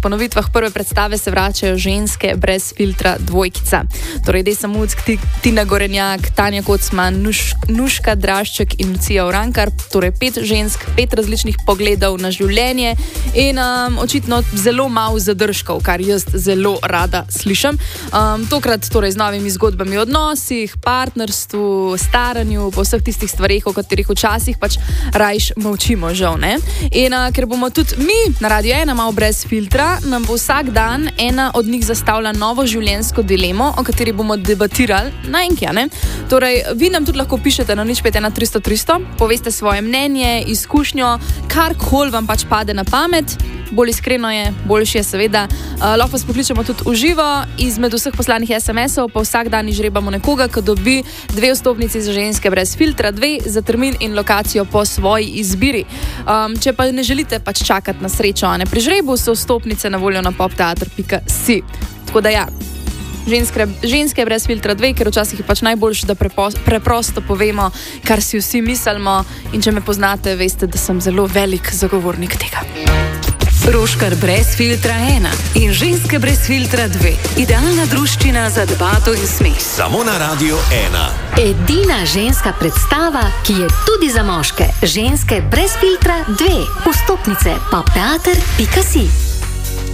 ponovitvah prve predstave se vračajo ženske brez filtra dvojkica. Torej, Desa Muck, Tina Gorenjak, Tanja Kocman, Nuška Drašček in Lucija Urankar. Torej, 5 žensk, 5 različnih pogledov na življenje in očitno zelo malo zadržkov, kar jaz zelo rada slišim. Tokrat torej z novimi zgodbami o odnosih, partnerstvu, staranju, po vseh tistih stvarih, o katerih včasih pač rajš molčimo, žal, ne? In ker bomo tudi mi na Radiu 1 malo brez filtra, nam bo vsak dan ena od njih zastavila novo življenjsko dilemo, o kateri bomo debatirali na enkja, ne? Torej, vi nam tudi lahko pišete na 051 300 300, poveste svoje mnenje, izkušnjo, karkoli vam pač pade na pamet. Bolj iskreno je, boljše je seveda. Lahko vas pokličemo tudi v živo, izmed vseh poslanih SMS-ov pa vsak dan izžrebamo nekoga, ki dobi 2 vstopnici za ženske brez filtra, 2 za termin in lokacijo po svoji izbiri. Če pa ne želite pač čakati na srečo, a ne pri žrebu, so vstopnice na voljo na popteater.si. Tako da ja, ženske brez filtra 2, ker včasih je pač najboljše, da preprosto povemo, kar si vsi mislimo, in če me poznate, veste, da sem zelo velik zagovornik tega. Roškar brez filtra 1 in ženske brez filtra 2. Idealna druščina za debato in smeh. Samo na Radiu 1. Edina ženska predstava, ki je tudi za moške. Ženske brez filtra 2. Vstopnice popteater.si.